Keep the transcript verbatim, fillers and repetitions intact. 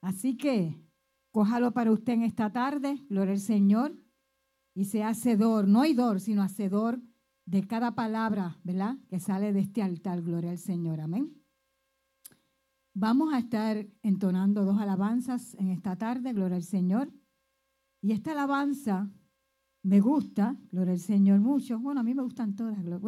Así que cójalo para usted en esta tarde, gloria al Señor, y sea hacedor, no oidor, sino hacedor de cada palabra, ¿verdad?, que sale de este altar, gloria al Señor, amén. Vamos a estar entonando dos alabanzas en esta tarde, gloria al Señor. Y esta alabanza me gusta, gloria al Señor, mucho. Bueno, a mí me gustan todas.